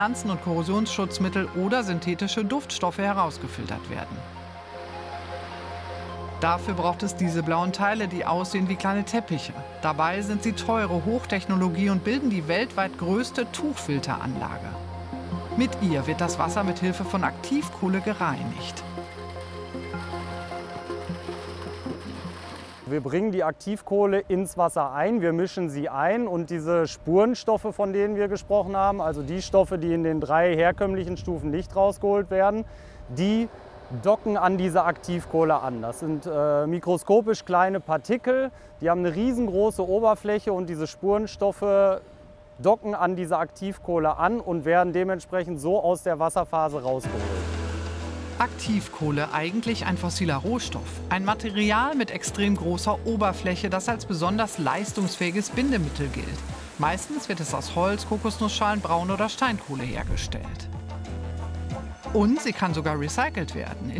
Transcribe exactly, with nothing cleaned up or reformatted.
Pflanzen- und Korrosionsschutzmittel oder synthetische Duftstoffe herausgefiltert werden. Dafür braucht es diese blauen Teile, die aussehen wie kleine Teppiche. Dabei sind sie teure Hochtechnologie und bilden die weltweit größte Tuchfilteranlage. Mit ihr wird das Wasser mit Hilfe von Aktivkohle gereinigt. Wir bringen die Aktivkohle ins Wasser ein, wir mischen sie ein und diese Spurenstoffe, von denen wir gesprochen haben, also die Stoffe, die in den drei herkömmlichen Stufen nicht rausgeholt werden, die docken an diese Aktivkohle an. Das sind äh, mikroskopisch kleine Partikel, die haben eine riesengroße Oberfläche und diese Spurenstoffe docken an diese Aktivkohle an und werden dementsprechend so aus der Wasserphase rausgeholt. Aktivkohle, eigentlich ein fossiler Rohstoff. Ein Material mit extrem großer Oberfläche, das als besonders leistungsfähiges Bindemittel gilt. Meistens wird es aus Holz, Kokosnussschalen, Braun- oder Steinkohle hergestellt. Und sie kann sogar recycelt werden.